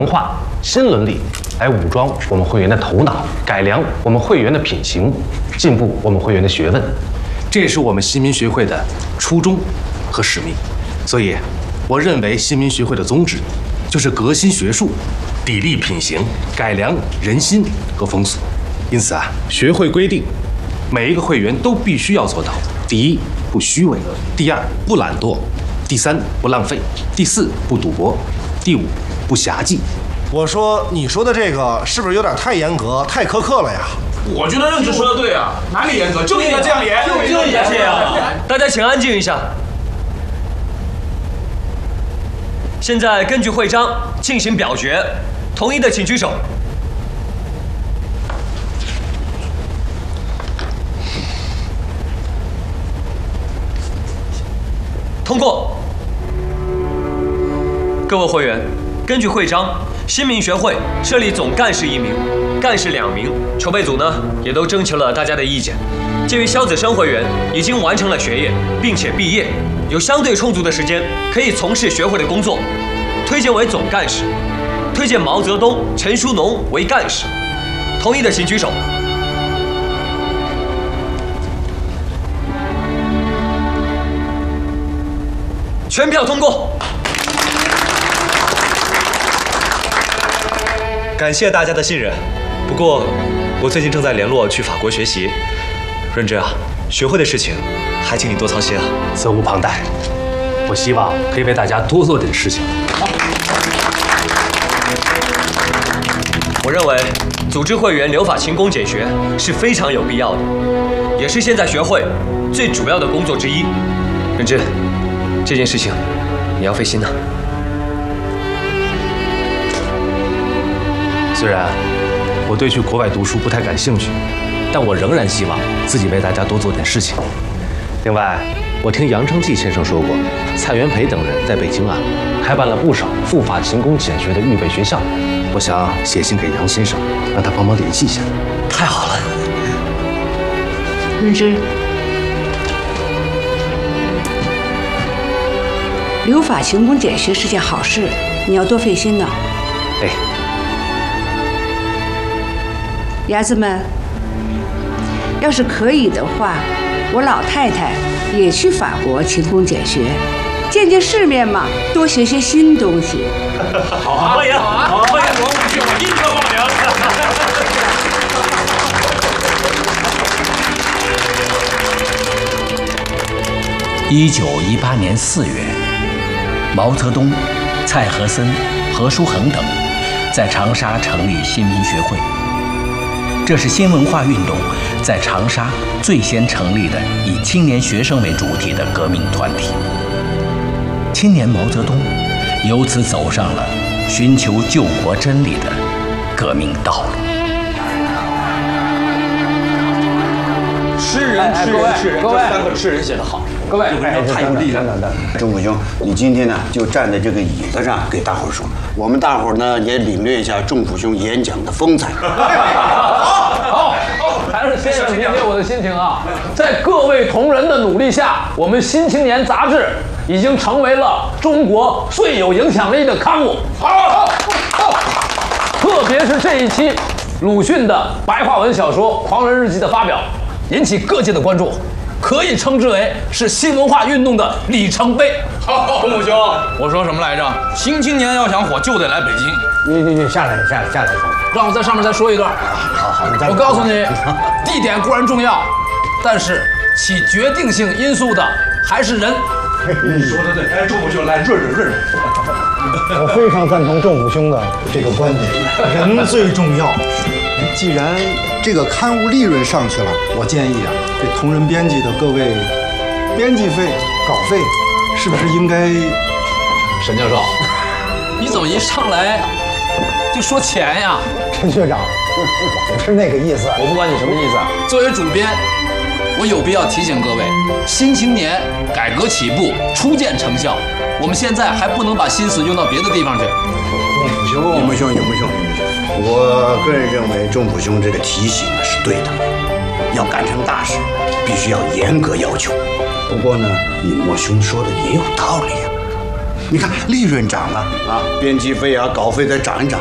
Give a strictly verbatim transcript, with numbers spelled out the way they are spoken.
文化、新伦理，来武装我们会员的头脑，改良我们会员的品行，进步我们会员的学问。这也是我们新民学会的初衷和使命。所以，我认为新民学会的宗旨就是革新学术，砥砺品行，改良人心和风俗。因此啊，学会规定，每一个会员都必须要做到：第一，不虚伪；第二，不懒惰；第三，不浪费；第四，不赌博；第五，不狭计。 我说，你说的这个是不是有点太严格、太苛刻了呀？ 我觉得任直说的对啊，哪里严格就应该这样严， 就应该这样。大家请安静一下。现在根据会章进行表决，同意的请举手。通过。各位会员，根据会章，新民学会设立总干事一名，干事两名。筹备组呢也都征求了大家的意见。鉴于肖子生会员已经完成了学业，并且毕业，有相对充足的时间可以从事学会的工作，推荐为总干事。推荐毛泽东、陈书农为干事。同意的请举手。全票通过。 感谢大家的信任。不过，我最近正在联络去法国学习。润之啊，学会的事情还请你多操心啊。 责无旁贷。我希望可以为大家多做点事情。 我认为组织会员留法勤工俭学是非常有必要的，也是现在学会最主要的工作之一。润之，这件事情你要费心呐。 虽然我对去国外读书不太感兴趣，但我仍然希望自己为大家多做点事情。另外，我听杨承济先生说过，蔡元培等人在北京啊，开办了不少赴法勤工俭学的预备学校。我想写信给杨先生，让他帮忙联系一下。 太好了， 润之，留法勤工俭学是件好事，你要多费心呢。 哎。 伢子们，要是可以的话，我老太太也去法国勤工俭学，见见世面嘛，多学些新东西。 好啊，欢迎，好，欢迎我们去，我立刻报名。一九一八年四月，毛泽东、蔡和森、何叔衡等在长沙成立新民学会。这是新文化运动在长沙最先成立的以青年学生为主体的革命团体。青年毛泽东由此走上了寻求救国真理的革命道路。 吃人，吃人，吃人，这三个吃人写得好。各位，太有力了！ 钟虎兄，你今天呢就站在这个椅子上给大伙儿说，我们大伙儿呢也领略一下钟虎兄演讲的风采。 好，还是先生理解我的心情啊！在各位同仁的努力下，我们《新青年》杂志已经成为了中国最有影响力的刊物。好，好，好！特别是这一期鲁迅的白话文小说《狂人日记》的发表，引起各界的关注。可以称之为是新文化运动的里程碑。 钟虎兄，我说什么来着？新青年要想火，就得来北京。 你你你下来下来下来，让我在上面再说一段。 好好， 我告诉你，地点固然重要，但是起决定性因素的还是人。 你说的对，哎，钟虎兄，来润润润润。 我非常赞同钟虎兄的这个观点，人最重要。既然这个刊物利润上去了，我建议啊，这同仁编辑的各位，编辑费、稿费，是不是应该？ 沈教授，你怎么一上来就说钱呀？ 陈学长，我不是那个意思， 我不管你什么意思。 作为主编，我有必要提醒各位，新青年改革起步，初见成效，我们现在还不能把心思用到别的地方去。 钟虎兄，有木兄，有木兄，有木兄。我个人认为，钟虎兄这个提醒是对的。要干成大事，必须要严格要求。不过呢，你莫兄说的也有道理啊。 你看利润涨了啊，编辑费啊、稿费再涨一涨，